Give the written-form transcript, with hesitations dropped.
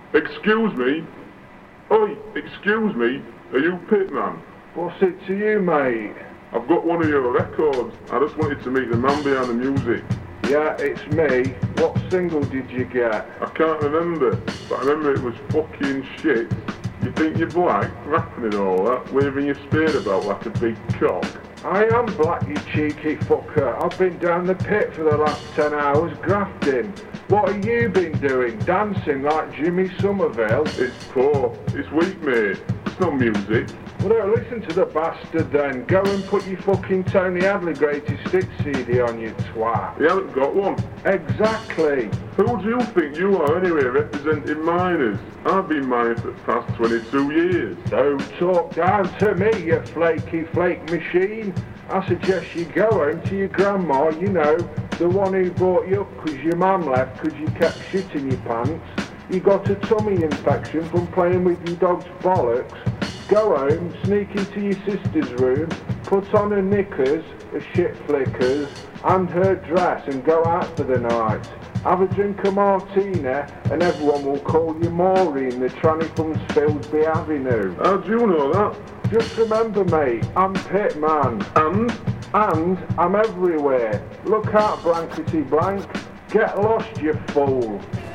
Excuse me? Oi, excuse me? Are you Pitman? What's it to you, mate? I've got one of your records. I just wanted to meet the man behind the music. Yeah, it's me. What single did you get? I can't remember, but I remember it was fucking shit. You think you're black, rapping and all that, waving your spear about like a big cock? I am black, you cheeky fucker. I've been down the pit for the last 10 hours grafting. What have you been doing? Dancing like Jimmy Somerville? It's poor. It's weak, mate. It's not music. Well, don't listen to the bastard then. Go and put your fucking Tony Hadley Greatest Hits CD on, you twat. He hasn't got one. Exactly. Who do you think you are anyway, representing minors? I've been mining for the past 22 years. Don't talk down to me, you flaky flake machine. I suggest you go home to your grandma, you know, the one who brought you up because your mum left because you kept shitting your pants. You got a tummy infection from playing with your dog's bollocks. Go home, sneak into your sister's room, put on her knickers, her shit flickers, and her dress and go out for the night. Have a drink of martini and everyone will call you Maureen, the tranny from Spilsby Avenue. How do you know that? Just remember, mate, I'm Pitman. And I'm everywhere. Look out, blankety blank. Get lost, you fool.